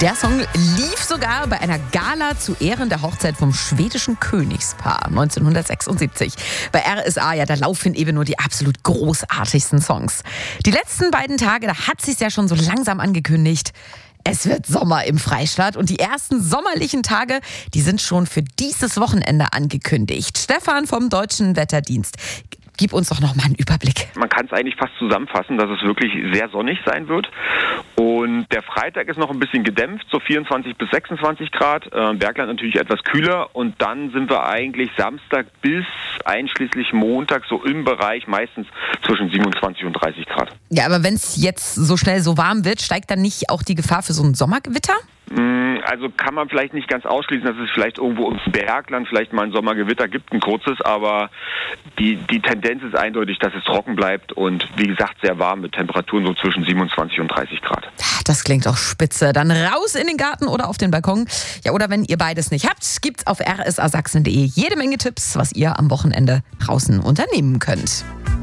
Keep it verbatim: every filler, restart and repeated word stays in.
Der Song lief sogar bei einer Gala zu Ehren der Hochzeit vom schwedischen Königspaar neunzehnhundertsechsundsiebzig. Bei R S A, ja, da laufen eben nur die absolut großartigsten Songs. Die letzten beiden Tage, da hat sich's ja schon so langsam angekündigt. Es wird Sommer im Freistaat und die ersten sommerlichen Tage, die sind schon für dieses Wochenende angekündigt. Stefan vom Deutschen Wetterdienst, gib uns doch noch mal einen Überblick. Man kann es eigentlich fast zusammenfassen, dass es wirklich sehr sonnig sein wird. Und der Freitag ist noch ein bisschen gedämpft, so vierundzwanzig bis sechsundzwanzig Grad. Äh, Bergland natürlich etwas kühler. Und dann sind wir eigentlich Samstag bis einschließlich Montag so im Bereich meistens zwischen siebenundzwanzig und dreißig Grad. Ja, aber wenn es jetzt so schnell so warm wird, steigt dann nicht auch die Gefahr für so ein Sommergewitter? Also kann man vielleicht nicht ganz ausschließen, dass es vielleicht irgendwo im Bergland vielleicht mal ein Sommergewitter gibt, ein kurzes, aber die, die Tendenz ist eindeutig, dass es trocken bleibt und wie gesagt sehr warm mit Temperaturen so zwischen siebenundzwanzig und dreißig Grad. Das klingt auch spitze. Dann raus in den Garten oder auf den Balkon. Ja, oder wenn ihr beides nicht habt, gibt's auf r s a sachsen punkt d e jede Menge Tipps, was ihr am Wochenende draußen unternehmen könnt.